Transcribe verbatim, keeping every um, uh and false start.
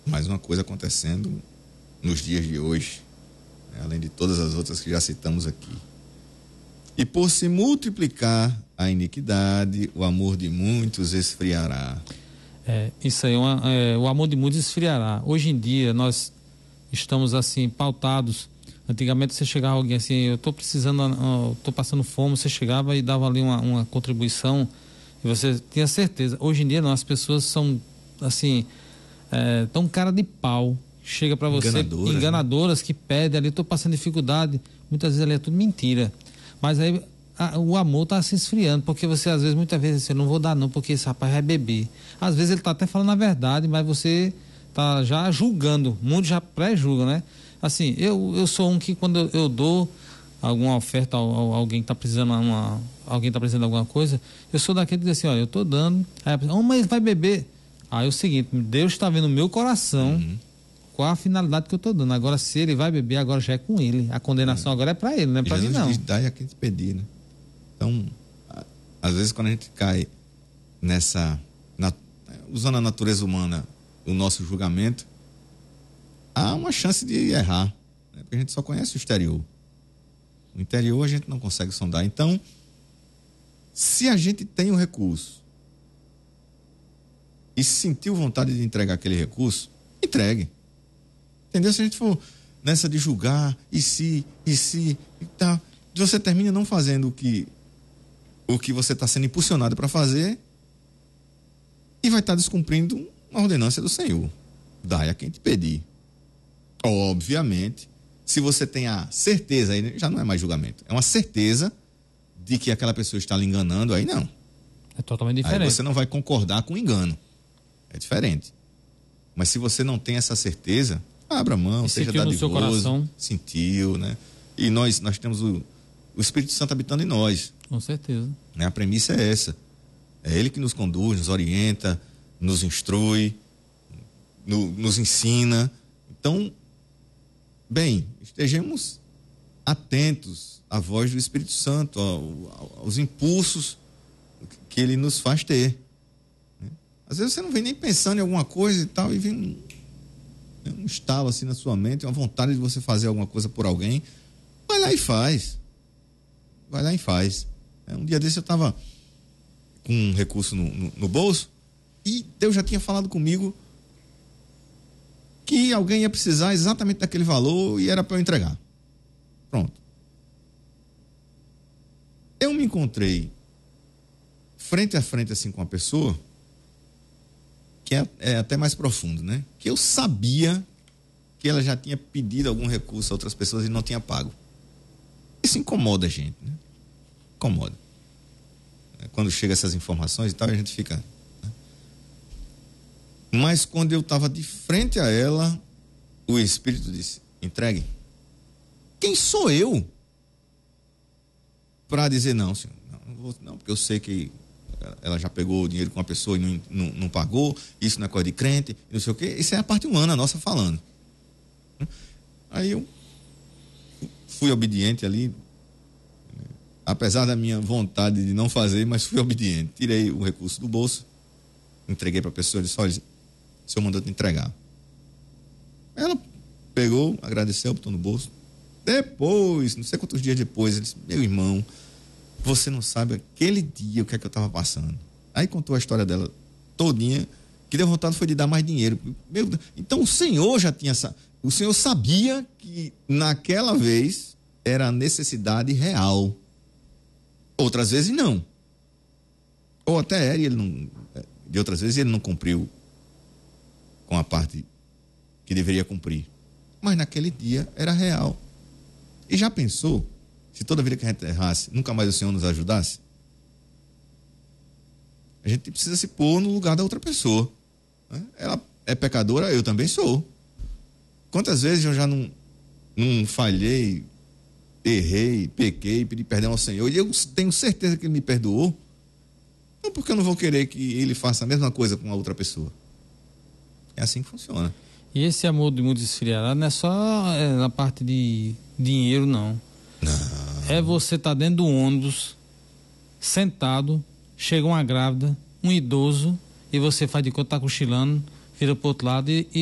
mais uma coisa acontecendo nos dias de hoje, né? Além de todas as outras que já citamos aqui. E por se multiplicar a iniquidade, o amor de muitos esfriará. É, isso aí, uma, é, o amor de muitos esfriará. Hoje em dia nós estamos assim pautados. Antigamente você chegava alguém assim, eu estou precisando, estou passando fome, você chegava e dava ali uma, uma contribuição e você tinha certeza. Hoje em dia não, as pessoas são assim, é, tão cara de pau, chega para você, enganadoras, enganadoras né? Que pedem ali, estou passando dificuldade, muitas vezes ali é tudo mentira, mas aí a, o amor está se esfriando, porque você às vezes, muitas vezes, você não vou dar não, porque esse rapaz vai beber, às vezes ele está até falando a verdade, mas você está já julgando, muitos já pré-julgam, né? Assim, eu, eu sou um que quando eu, eu dou alguma oferta a, a alguém que está precisando uma, alguém está precisando de alguma coisa, eu sou daquele que diz assim, olha, eu estou dando, aí a pessoa, oh, mas vai beber. Aí é o seguinte, Deus está vendo o meu coração, uhum. Qual a finalidade que eu estou dando. Agora, se ele vai beber, agora já é com ele. A condenação é. agora é para ele, não é para mim, não. Jesus diz, dai a quem te pedir, né? Então, a, às vezes quando a gente cai nessa, na, usando a natureza humana, o nosso julgamento, há uma chance de errar, né? Porque a gente só conhece o exterior. O interior a gente não consegue sondar. Então, se a gente tem o recurso e sentiu vontade de entregar aquele recurso, entregue. Entendeu? Se a gente for nessa de julgar, e se, e se, e tal, você termina não fazendo o que, o que você está sendo impulsionado para fazer e vai estar tá descumprindo uma ordenança do Senhor. Dai a quem te pedir. Obviamente, se você tem a certeza, aí já não é mais julgamento, é uma certeza de que aquela pessoa está lhe enganando, aí não. É totalmente diferente. Aí você não vai concordar com o engano. É diferente. Mas se você não tem essa certeza, abra a mão, e seja sentiu dadivoso, no seu coração. Sentiu, né? E nós, nós temos o, o Espírito Santo habitando em nós. Com certeza. Né? A premissa é essa. É Ele que nos conduz, nos orienta, nos instrui, no, nos ensina. Então, bem, estejamos atentos à voz do Espírito Santo, ao, aos impulsos que Ele nos faz ter. Né? Às vezes você não vem nem pensando em alguma coisa e tal, e vem um, um estalo assim na sua mente, uma vontade de você fazer alguma coisa por alguém. Vai lá e faz. Vai lá e faz. Um dia desse eu estava com um recurso no, no, no bolso e Deus já tinha falado comigo que alguém ia precisar exatamente daquele valor e era para eu entregar. Pronto. Eu me encontrei frente a frente assim com uma pessoa que é, é até mais profundo, né? Que eu sabia que ela já tinha pedido algum recurso a outras pessoas e não tinha pago. Isso incomoda a gente, né? Incomoda. Quando chega essas informações e tal, a gente fica... Né? Mas quando eu estava de frente a ela, o Espírito disse, entregue. Quem sou eu para dizer não, senhor? Não, não, vou, não, porque eu sei que ela já pegou o dinheiro com uma pessoa e não, não, não pagou, isso não é coisa de crente, não sei o quê. Isso é a parte humana nossa falando. Aí eu fui obediente ali, apesar da minha vontade de não fazer, mas fui obediente. Tirei o recurso do bolso, entreguei para a pessoa e disse, olha, o senhor mandou te entregar. Ela pegou, agradeceu, botou no bolso. Depois, não sei quantos dias depois, ele disse, meu irmão, você não sabe aquele dia o que é que eu estava passando. Aí contou a história dela todinha, que deu vontade foi de dar mais dinheiro. Meu Deus. Então o Senhor já tinha, o Senhor sabia que naquela vez era a necessidade real. Outras vezes não. Ou até era, e ele não, de outras vezes ele não cumpriu com a parte que deveria cumprir. Mas naquele dia era real. E já pensou, se toda vida que a gente errasse, nunca mais o Senhor nos ajudasse? A gente precisa se pôr no lugar da outra pessoa. Né? Ela é pecadora, eu também sou. Quantas vezes eu já não, não falhei, errei, pequei, pedi perdão ao Senhor, e eu tenho certeza que Ele me perdoou. Então por que eu não vou querer que Ele faça a mesma coisa com a outra pessoa? É assim que funciona. E esse amor de muitos esfriará não é só é, na parte de dinheiro, não. Não. É você estar tá dentro do ônibus, sentado, chega uma grávida, um idoso, e você faz de conta que tá cochilando, vira pro outro lado e, e